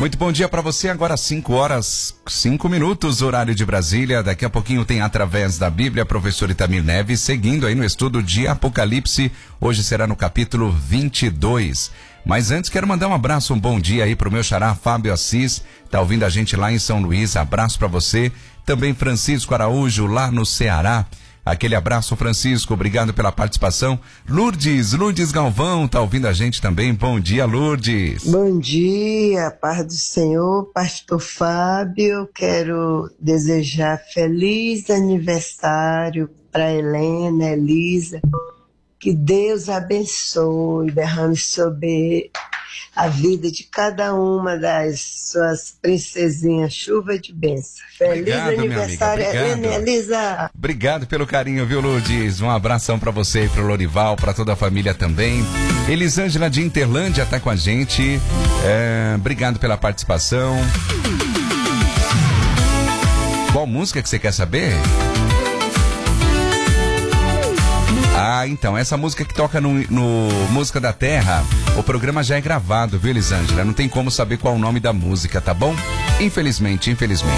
Muito bom dia para você, agora 5h05, horário de Brasília. Daqui a pouquinho tem Através da Bíblia, professor Itamir Neves, seguindo aí no estudo de Apocalipse. Hoje será no capítulo 22. Mas antes quero mandar um abraço, um bom dia aí pro meu xará Fábio Assis, tá ouvindo a gente lá em São Luís, abraço para você. Também Francisco Araújo, lá no Ceará. Aquele abraço, Francisco, obrigado pela participação. Lourdes Galvão, tá ouvindo a gente também. Bom dia, Lourdes. Bom dia, paz do Senhor, pastor Fábio. Quero desejar feliz aniversário para Helena, Elisa. Que Deus abençoe, derrame sobre a vida de cada uma das suas princesinhas, chuva de bênção. Feliz Obrigado, aniversário, Helena e Elisa. Obrigado pelo carinho, viu, Lourdes? Um abração pra você e pro Lorival, pra toda a família também. Elisângela de Interlândia tá com a gente. Obrigado pela participação. Qual música que você quer saber? Então, essa música que toca no Música da Terra, o programa já é gravado, viu, Elisângela? Não tem como saber qual o nome da música, tá bom? Infelizmente.